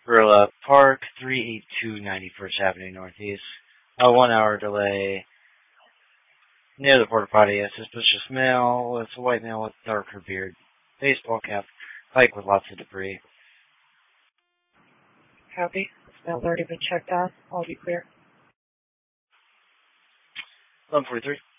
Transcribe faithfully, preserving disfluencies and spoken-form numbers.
Gorilla Park, three eighty-two ninety-first Avenue Northeast. A one hour delay near the porta potty. A suspicious male. It's a white male with darker beard. Baseball cap. Bike with lots of debris. Copy. It's already been checked on. All be clear. eleven forty-three.